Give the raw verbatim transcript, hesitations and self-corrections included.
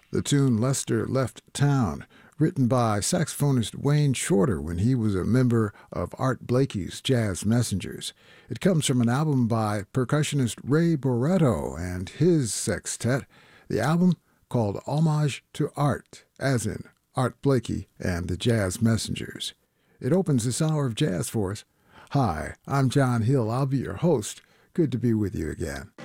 The tune Lester Left Town, written by saxophonist Wayne Shorter when he was a member of Art Blakey's Jazz Messengers. It comes from an album by percussionist Ray Barretto and his sextet, the album called Homage to Art, as in Art Blakey and the Jazz Messengers. It opens this hour of jazz for us. Hi, I'm John Hill. I'll be your host. Good to be with you again.